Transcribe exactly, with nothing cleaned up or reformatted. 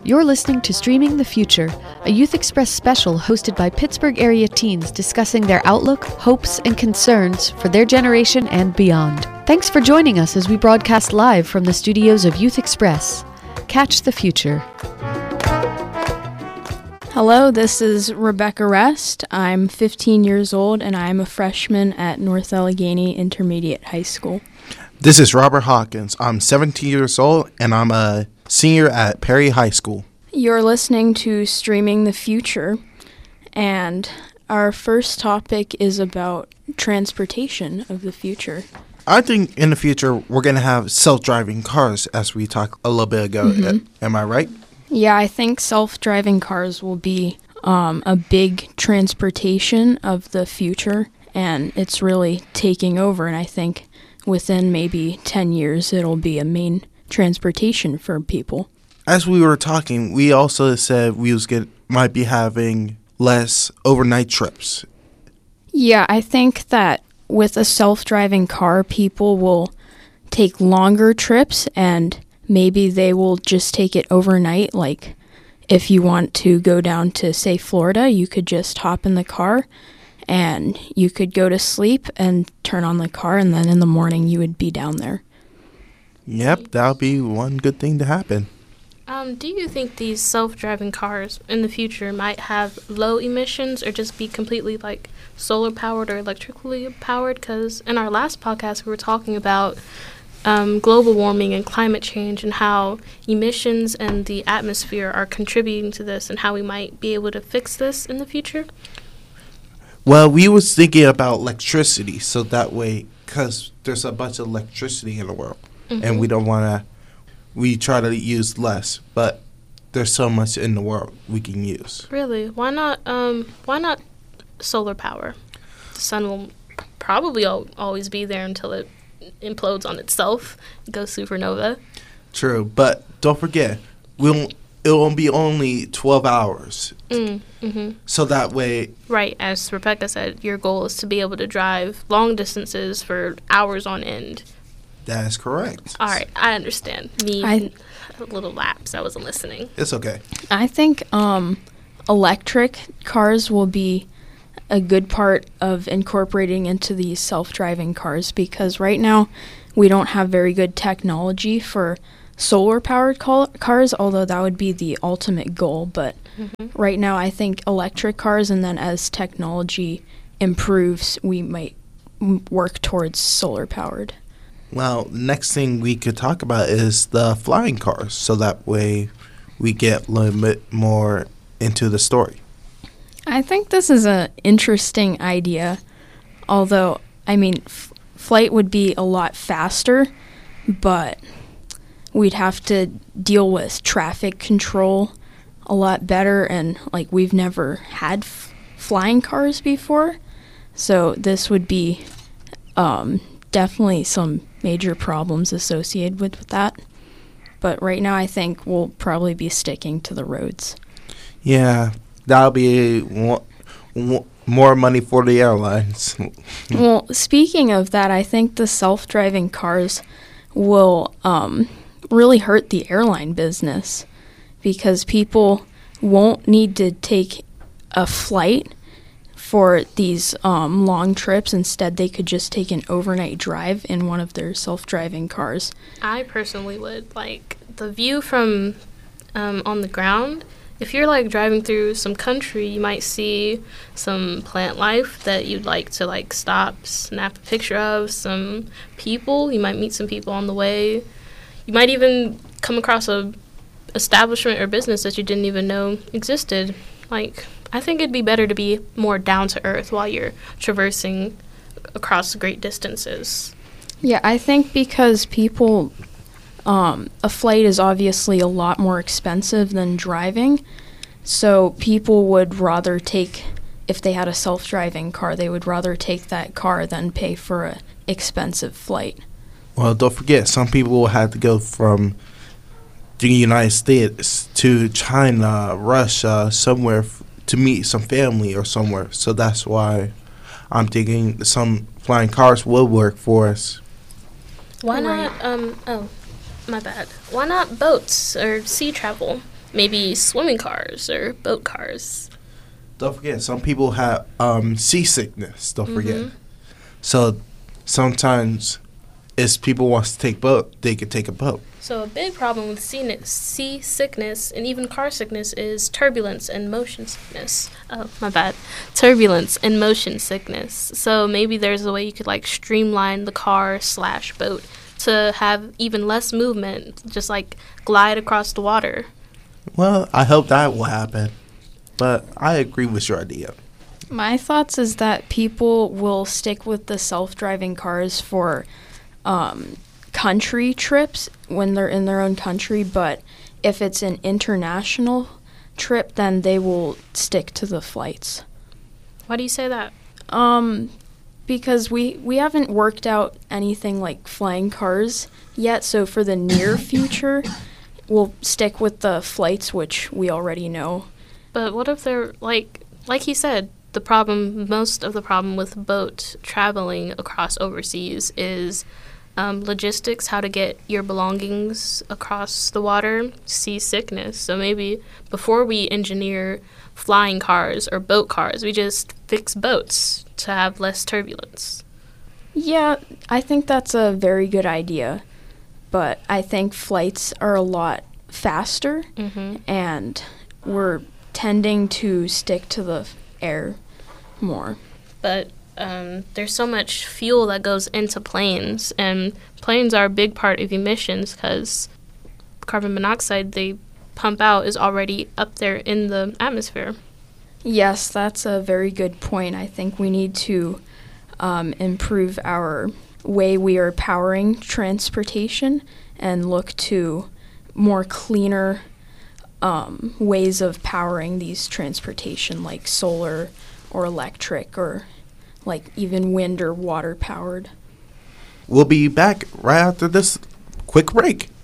You're listening to Streaming the Future, a Youth Express special hosted by Pittsburgh area teens discussing their outlook, hopes, and concerns for their generation and beyond. Thanks for joining us as we broadcast live from the studios of Youth Express. Catch the future. Hello, this is Rebecca Rest. I'm fifteen years old and I'm a freshman at North Allegheny Intermediate High School. This is Robert Hawkins. I'm seventeen years old and I'm a senior at Perry High School. You're listening to Streaming the Future, and our first topic is about transportation of the future. I think in the future we're going to have self-driving cars, as we talked a little bit ago. Mm-hmm. Am I right? Yeah, I think self-driving cars will be um, a big transportation of the future, and it's really taking over, and I think within maybe ten years it'll be a main transportation for people. As we were talking, we also said we was get, might be having less overnight trips. Yeah, I think that with a self-driving car, people will take longer trips and maybe they will just take it overnight. Like if you want to go down to, say, Florida, you could just hop in the car and you could go to sleep and turn on the car, and then in the morning you would be down there. Yep, that'll be one good thing to happen. Um, do you think these self-driving cars in the future might have low emissions or just be completely like solar-powered or electrically powered? Because in our last podcast, we were talking about um, global warming and climate change and how emissions and the atmosphere are contributing to this and how we might be able to fix this in the future. Well, we was thinking about electricity, so that way, because there's a bunch of electricity in the world, mm-hmm. and we don't want to, we try to use less, but there's so much in the world we can use. Really? Why not, um, why not solar power? The sun will probably al- always be there until it implodes on itself, goes supernova. True, but don't forget, we'll, it won't be only twelve hours. Mm, mm-hmm. So that way... Right, as Rebecca said, your goal is to be able to drive long distances for hours on end. That is correct. All right, I understand. Me, I, a little lapse. I wasn't listening. It's okay. I think um, electric cars will be a good part of incorporating into these self-driving cars, because right now we don't have very good technology for solar-powered cal- cars, although that would be the ultimate goal. But mm-hmm. right now I think electric cars, and then as technology improves, we might m- work towards solar-powered. Well, the next thing we could talk about is the flying cars, so that way we get a little bit more into the story. I think this is an interesting idea, although, I mean, f- flight would be a lot faster, but we'd have to deal with traffic control a lot better, and, like, we've never had f- flying cars before, so this would be um, definitely some major problems associated with, with that. But right now I think we'll probably be sticking to the roads. Yeah, that'll be w- w- more money for the airlines. Well, speaking of that, I think the self-driving cars will um, really hurt the airline business, because people won't need to take a flight for these um, long trips. Instead, they could just take an overnight drive in one of their self-driving cars. I personally would. Like, the view from um, on the ground, if you're, like, driving through some country, you might see some plant life that you'd like to, like, stop, snap a picture of, some people. You might meet some people on the way. You might even come across a establishment or business that you didn't even know existed. Like, I think it'd be better to be more down to earth while you're traversing across great distances. Yeah, I think because people, um, a flight is obviously a lot more expensive than driving, so people would rather take, if they had a self-driving car, they would rather take that car than pay for an expensive flight. Well, don't forget, some people will have to go from the United States to China, Russia, somewhere f- to meet some family or somewhere. So that's why I'm thinking some flying cars will work for us. Why not, um, oh, my bad. Why not boats or sea travel? maybe swimming cars or boat cars. Don't forget, some people have um, seasickness. Don't Mm-hmm. forget. So sometimes, if people wants to take boat, they could take a boat. So a big problem with sea, sea sickness and even car sickness is turbulence and motion sickness. Oh, my bad. Turbulence and motion sickness. So maybe there's a way you could like streamline the car slash boat to have even less movement, just like glide across the water. Well, I hope that will happen. But I agree with your idea. My thoughts is that people will stick with the self-driving cars for um, country trips when they're in their own country, but if it's an international trip, then they will stick to the flights. Why do you say that? Um, because we, we haven't worked out anything like flying cars yet, so for the near future, we'll stick with the flights, which we already know. But what if they're like, like he said, the problem, most of the problem with boat traveling across overseas is um, logistics, how to get your belongings across the water, seasickness. So maybe before we engineer flying cars or boat cars, we just fix boats to have less turbulence. Yeah, I think that's a very good idea, but I think flights are a lot faster, Mm-hmm. and we're tending to stick to the air more. But um, there's so much fuel that goes into planes, and planes are a big part of emissions because carbon monoxide they pump out is already up there in the atmosphere. Yes, that's a very good point. I think we need to um, improve our way we are powering transportation and look to more cleaner um, ways of powering these transportation, like solar or electric or like even wind or water powered. We'll be back right after this quick break.